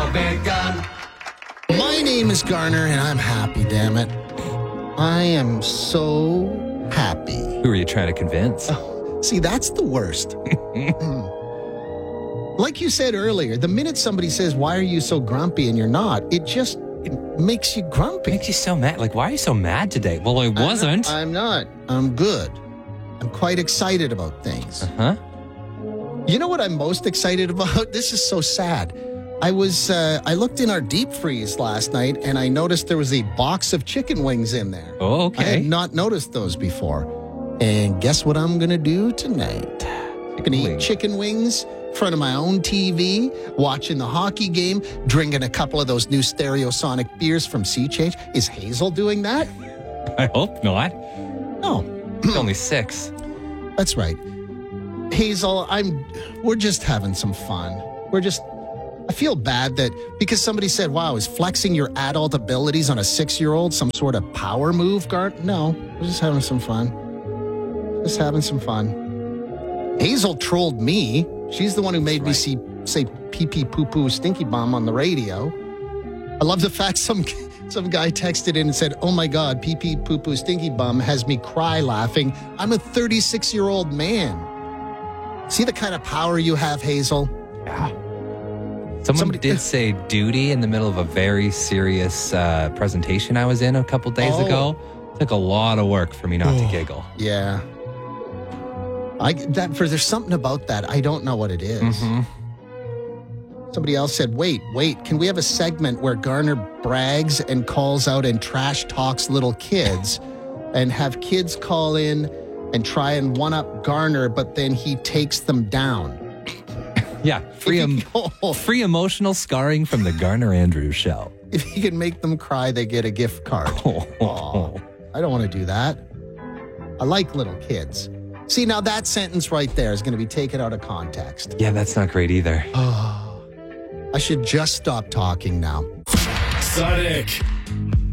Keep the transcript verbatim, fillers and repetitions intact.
big gun. My name is Garner, and I'm happy, damn it. I am so happy. Who are you trying to convince? Oh, see, that's the worst. Like you said earlier, the minute somebody says, why are you so grumpy, and you're not, it just it makes you grumpy. Makes you so mad. Like, why are you so mad today? Well, I wasn't. I'm not. I'm, not. I'm good. I'm quite excited about things. Uh-huh. You know what I'm most excited about? This is so sad. I was, uh, I looked in our deep freeze last night, and I noticed there was a box of chicken wings in there. Oh, okay. I had not noticed those before. And guess what I'm going to do tonight? I'm going to eat chicken wings in front of my own T V, watching the hockey game, drinking a couple of those new Stereosonic beers from Sea Change. Is Hazel doing that? I hope not. No. It's only six. That's right. Hazel, I'm, we're just having some fun. We're just, I feel bad that because somebody said, wow, is flexing your adult abilities on a six-year-old some sort of power move, Gart? No, we're just having some fun. Just having some fun. Hazel trolled me. She's the one who made That's me right. see, say pee-pee, poo-poo, stinky bomb on the radio. I love the fact some some guy texted in and said, oh my God, pee-pee, poo-poo, stinky bum has me cry laughing. I'm a thirty-six-year-old man. See the kind of power you have, Hazel? Yeah. Someone Somebody- did say duty in the middle of a very serious uh, presentation I was in a couple days Oh. ago. Took a lot of work for me not to giggle. Yeah. I that for there's something about that. I don't know what it is. Mm-hmm. Somebody else said, wait, wait, can we have a segment where Garner brags and calls out and trash talks little kids and have kids call in and try and one-up Garner, but then he takes them down? Yeah, free, em- free emotional scarring from the Garner Andrews Show. If he can make them cry, they get a gift card. Aw, I don't want to do that. I like little kids. See, now that sentence right there is going to be taken out of context. Yeah, that's not great either. I should just stop talking now. Sonic